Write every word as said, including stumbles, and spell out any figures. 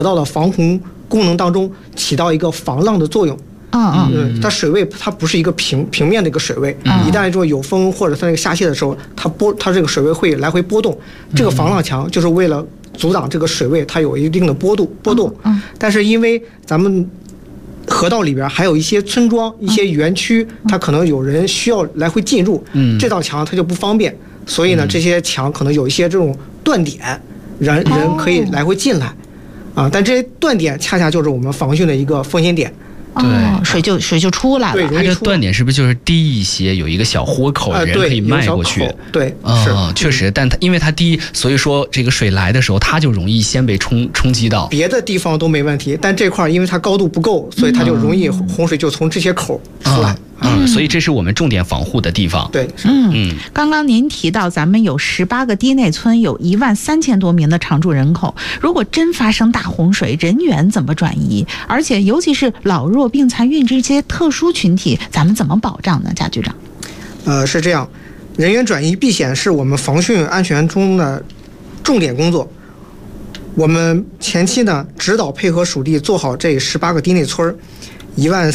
到的防洪功能当中起到一个防浪的作用。 嗯嗯，它水位它不是一个平平面的一个水位， 嗯、 一旦说有风或者它那个下泄的时候，它波它这个水位会来回波动。这个防浪墙就是为了阻挡这个水位它有一定的波度波动。 嗯嗯、 但是因为咱们河道里边还有一些村庄、一些园区，它可能有人需要来回进入， 嗯、 这道墙它就不方便，所以呢，这些墙可能有一些这种断点，人人可以来回进来，啊，但这些断点恰恰就是我们防汛的一个风险点。 对、哦，水就水就出来了。 它这断点是不是就是低一些，有一个小豁口， 呃、 人可以迈过去？ 对， 嗯、 是， 确实，但它因为它低，所以说这个水来的时候，它就容易先被冲冲击到。 别的地方都没问题，但这块因为它高度不够，所以它就容易洪水就从这些口出来。 嗯嗯，所以这是我们重点防护的地方。 对， 嗯嗯。刚刚您提到，咱们有十八个堤内村，有一万三千多名的常住人口。如果真发生大洪水，人员怎么转移？而且，尤其是老弱病残孕这些特殊群体，咱们怎么保障呢？贾局长？ 呃，是这样，人员转移避险是我们防汛安全中的重点工作。我们前期呢，指导配合属地做好这十八个堤内村，一万。